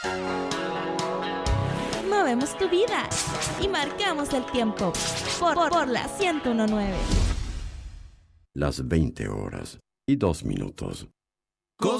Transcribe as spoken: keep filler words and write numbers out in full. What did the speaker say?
Movemos tu vida y marcamos el tiempo por, por, por la ciento uno punto nueve. Las veinte horas y dos minutos.